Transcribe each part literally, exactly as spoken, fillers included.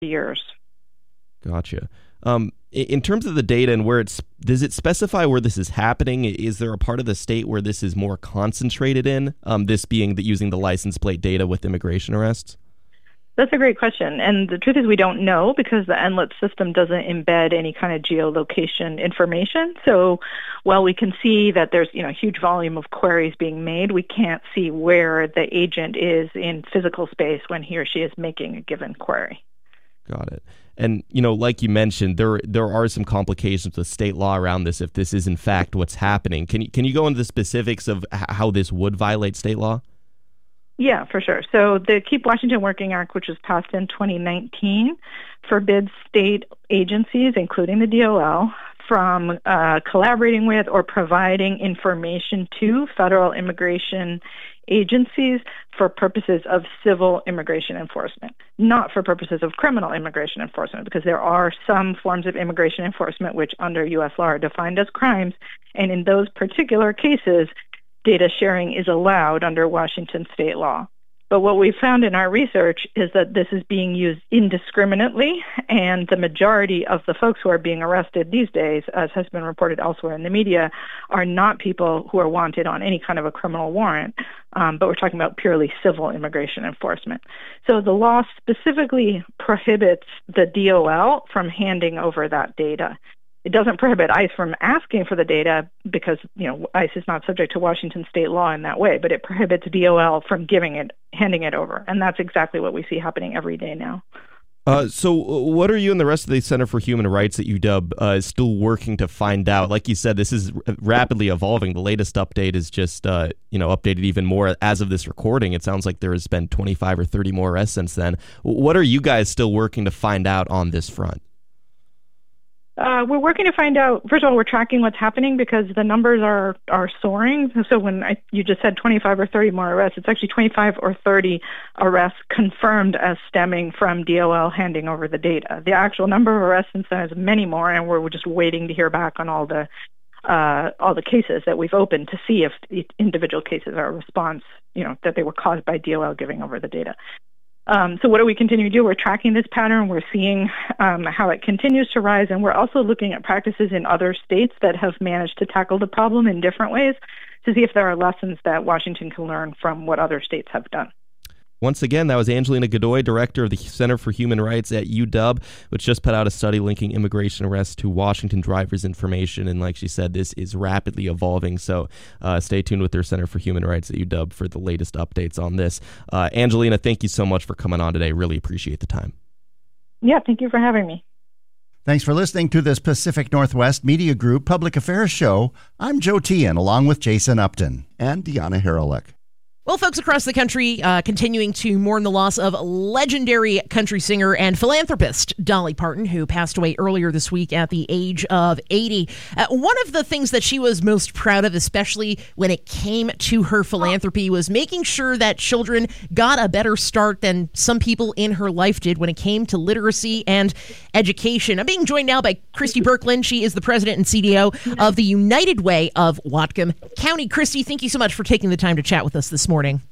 years. Gotcha. Um, in terms of the data and where it's, does it specify where this is happening? Is there a part of the state where this is more concentrated in, um, this being the, using the license plate data with immigration arrests? That's a great question. And the truth is we don't know because the N L I P system doesn't embed any kind of geolocation information. So while we can see that there's, you know, a huge volume of queries being made, we can't see where the agent is in physical space when he or she is making a given query. Got it. And, you know, like you mentioned, there there are some complications with state law around this if this is in fact what's happening. Can you, can you go into the specifics of h- how this would violate state law? Yeah, for sure. So the Keep Washington Working Act, which was passed in twenty nineteen, forbids state agencies, including the D O L, from uh, collaborating with or providing information to federal immigration agencies for purposes of civil immigration enforcement, not for purposes of criminal immigration enforcement, because there are some forms of immigration enforcement which under U S law are defined as crimes, and in those particular cases, data sharing is allowed under Washington state law. But what we found in our research is that this is being used indiscriminately, and the majority of the folks who are being arrested these days, as has been reported elsewhere in the media, are not people who are wanted on any kind of a criminal warrant, um, but we're talking about purely civil immigration enforcement. So the law specifically prohibits the D O L from handing over that data. It doesn't prohibit ICE from asking for the data because, you know, ICE is not subject to Washington state law in that way, but it prohibits D O L from giving it, handing it over. And that's exactly what we see happening every day now. Uh, so what are you and the rest of the Center for Human Rights at U W uh, still working to find out? Like you said, this is rapidly evolving. The latest update is just, uh, you know, updated even more as of this recording. It sounds like there has been twenty-five or thirty more arrests since then. What are you guys still working to find out on this front? Uh, we're working to find out, first of all, we're tracking what's happening because the numbers are, are soaring. So when I, you just said twenty-five or thirty more arrests, it's actually twenty-five or thirty arrests confirmed as stemming from D O L handing over the data. The actual number of arrests since then is many more, and we're just waiting to hear back on all the uh, all the cases that we've opened to see if individual cases are a response, you know, that they were caused by D O L giving over the data. Um, so what do we continue to do? We're tracking this pattern. We're seeing um, how it continues to rise, and we're also looking at practices in other states that have managed to tackle the problem in different ways to see if there are lessons that Washington can learn from what other states have done. Once again, that was Angelina Godoy, director of the Center for Human Rights at U W, which just put out a study linking immigration arrests to Washington drivers' information. And like she said, this is rapidly evolving. So uh, stay tuned with their Center for Human Rights at U W for the latest updates on this. Uh, Angelina, thank you so much for coming on today. Really appreciate the time. Yeah, thank you for having me. Thanks for listening to this Pacific Northwest Media Group Public Affairs Show. I'm Joe Tian, along with Jason Upton and Deanna Haralick. Well, folks across the country uh, continuing to mourn the loss of legendary country singer and philanthropist Dolly Parton, who passed away earlier this week at the age of eighty. Uh, one of the things that she was most proud of, especially when it came to her philanthropy, was making sure that children got a better start than some people in her life did when it came to literacy and education. I'm being joined now by Christy Birkeland. She is the president and C D O of the United Way of Whatcom County. Christy, thank you so much for taking the time to chat with us this morning. morning.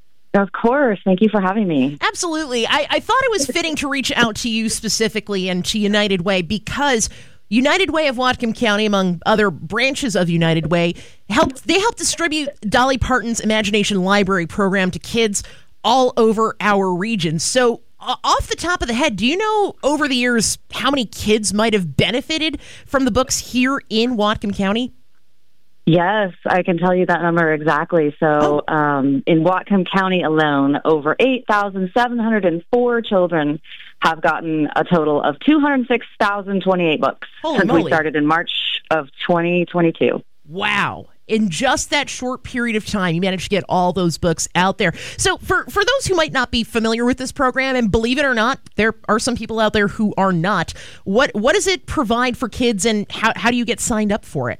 Of course. Thank you for having me. Absolutely. I, I thought it was fitting to reach out to you specifically and to United Way because United Way of Whatcom County, among other branches of United Way, helped they helped distribute Dolly Parton's Imagination Library program to kids all over our region. So uh, off the top of the head, do you know over the years how many kids might have benefited from the books here in Whatcom County? Yes, I can tell you that number exactly. So oh. um, in Whatcom County alone, over eight thousand seven hundred four children have gotten a total of two hundred six thousand twenty-eight books Holy since moly. we started in March of twenty twenty-two. Wow. In just that short period of time, you managed to get all those books out there. So for, for those who might not be familiar with this program, and believe it or not, there are some people out there who are not, what what does it provide for kids, and how, how do you get signed up for it?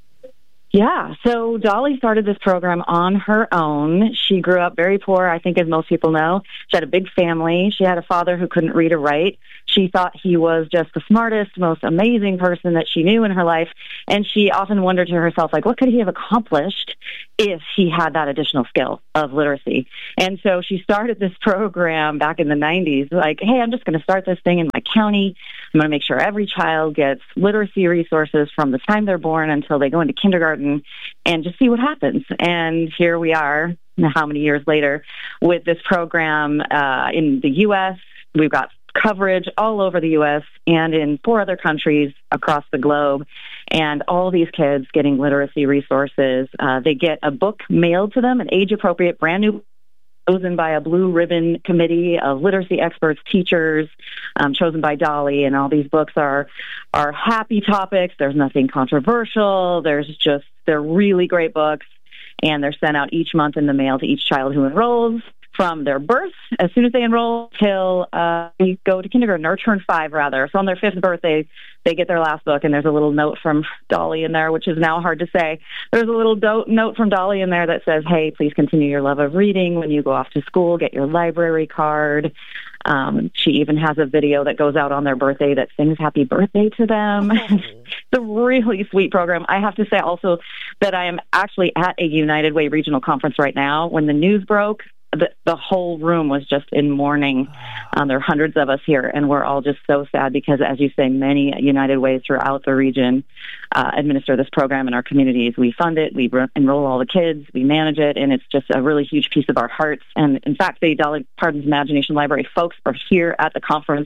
Yeah, so Dolly started this program on her own. She grew up very poor, I think, as most people know. She had a big family. She had a father who couldn't read or write. She thought he was just the smartest, most amazing person that she knew in her life. And she often wondered to herself, like, what could he have accomplished if he had that additional skill of literacy? And so she started this program back in the nineties, like, hey, I'm just going to start this thing in my county. I'm going to make sure every child gets literacy resources from the time they're born until they go into kindergarten and just see what happens. And here we are, how many years later, with this program uh, in the U S. We've got coverage all over the U S and in four other countries across the globe. And all these kids getting literacy resources. Uh, they get a book mailed to them, an age-appropriate, brand new, chosen by a blue ribbon committee of literacy experts, teachers, um, chosen by Dolly. And all these books are are happy topics. There's nothing controversial. There's just, they're really great books. And they're sent out each month in the mail to each child who enrolls from their birth, as soon as they enroll, till uh, they go to kindergarten, or turn five, rather. So on their fifth birthday, they get their last book, and there's a little note from Dolly in there, which is now hard to say. There's a little do- note from Dolly in there that says, hey, please continue your love of reading when you go off to school. Get your library card. Um, she even has a video that goes out on their birthday that sings happy birthday to them. It's a really sweet program. I have to say also that I am actually at a United Way regional conference right now. When the news broke, The, the whole room was just in mourning. Um, there are hundreds of us here, and we're all just so sad because, as you say, many United Ways throughout the region uh, administer this program in our communities. We fund it, we re- enroll all the kids, we manage it, and it's just a really huge piece of our hearts. And, in fact, the Dolly Parton's Imagination Library folks are here at the conference.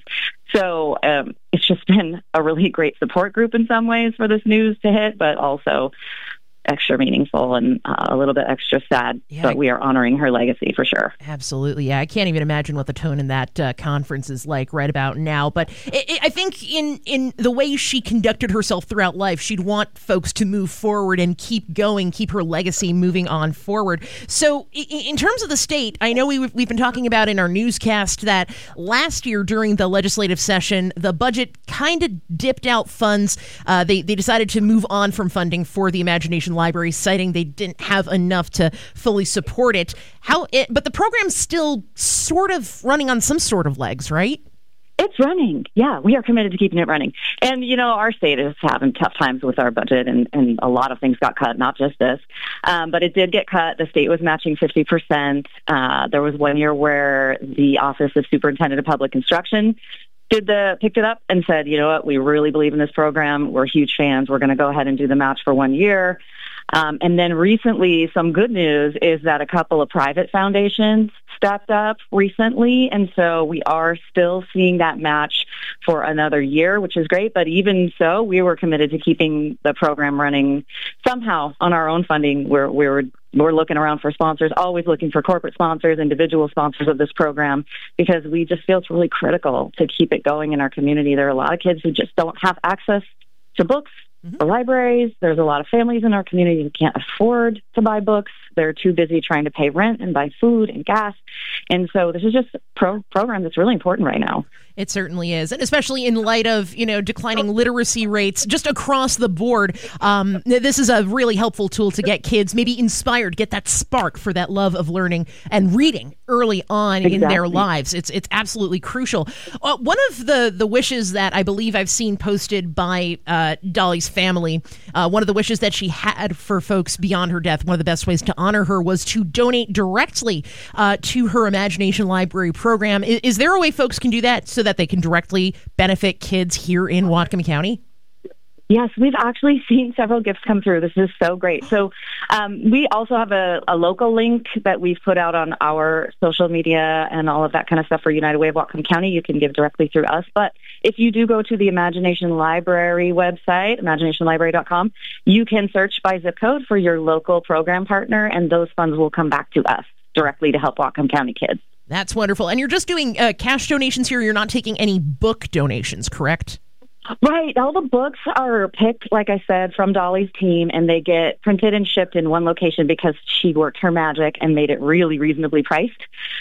So um, it's just been a really great support group in some ways for this news to hit, but also extra meaningful and uh, a little bit extra sad, yeah, but we are honoring her legacy for sure. Absolutely. Yeah. I can't even imagine what the tone in that uh, conference is like right about now. But it, it, I think in, in the way she conducted herself throughout life, she'd want folks to move forward and keep going, keep her legacy moving on forward. So in, in terms of the state, I know we, we've been talking about in our newscast that last year during the legislative session, the budget kind of dipped out funds. Uh, they, they decided to move on from funding for the Imagination Library, citing they didn't have enough to fully support it. How it, but the program's still sort of running on some sort of legs, right? It's running. Yeah, we are committed to keeping it running. And, you know, our state is having tough times with our budget, and, and a lot of things got cut, not just this. Um, but it did get cut. The state was matching fifty percent. Uh, there was one year where the Office of Superintendent of Public Instruction did the picked it up and said, you know what, we really believe in this program. We're huge fans. We're going to go ahead and do the match for one year. Um, and then recently, some good news is that a couple of private foundations stepped up recently. And so we are still seeing that match for another year, which is great. But even so, we were committed to keeping the program running somehow on our own funding. We're, we're, we're looking around for sponsors, always looking for corporate sponsors, individual sponsors of this program, because we just feel it's really critical to keep it going in our community. There are a lot of kids who just don't have access to books. The libraries. There's a lot of families in our community who can't afford to buy books. They're too busy trying to pay rent and buy food and gas. And so this is just a pro- program that's really important right now. It certainly is. And especially in light of, you know, declining literacy rates just across the board. Um, this is a really helpful tool to get kids maybe inspired, get that spark for that love of learning and reading early on exactly. in their lives. It's it's absolutely crucial. Uh, one of the, the wishes that I believe I've seen posted by uh, Dolly's family, uh, one of the wishes that she had for folks beyond her death, one of the best ways to honor her was to donate directly uh, to her Imagination Library program. Is, is there a way folks can do that so that they can directly benefit kids here in Whatcom County? Yes, we've actually seen several gifts come through. This is so great. So um, we also have a, a local link that we've put out on our social media and all of that kind of stuff for United Way of Whatcom County. You can give directly through us. But if you do go to the Imagination Library website, imagination library dot com, you can search by zip code for your local program partner, and those funds will come back to us directly to help Whatcom County kids. That's wonderful. And you're just doing uh, cash donations here. You're not taking any book donations, correct? Right. All the books are picked, like I said, from Dolly's team, and they get printed and shipped in one location because she worked her magic and made it really reasonably priced.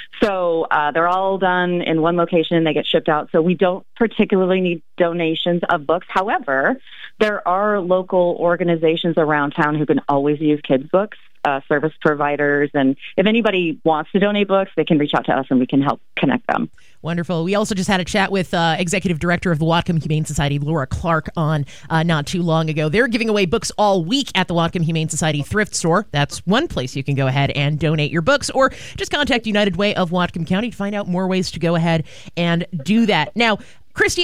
So uh, they're all done in one location. They get shipped out. So we don't particularly need donations of books. However, there are local organizations around town who can always use kids' books. uh, service providers. And if anybody wants to donate books, they can reach out to us and we can help connect them. Wonderful. We also just had a chat with uh, Executive Director of the Whatcom Humane Society, Laura Clark, on uh, not too long ago. They're giving away books all week at the Whatcom Humane Society thrift store. That's one place you can go ahead and donate your books, or just contact United Way of Whatcom County to find out more ways to go ahead and do that. Now, Christy,